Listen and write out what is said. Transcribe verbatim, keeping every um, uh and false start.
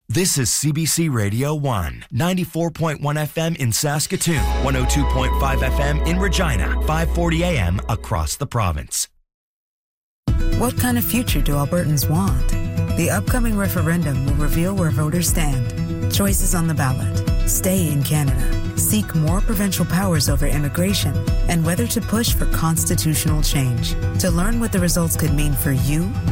This is C B C Radio one, ninety-four point one F M in Saskatoon, one oh two point five F M in Regina, five forty A M across the province. What kind of future do Albertans want? The upcoming referendum will reveal where voters stand. Choices on the ballot: stay in Canada, seek more provincial powers over immigration, and whether to push for constitutional change. To learn what the results could mean for you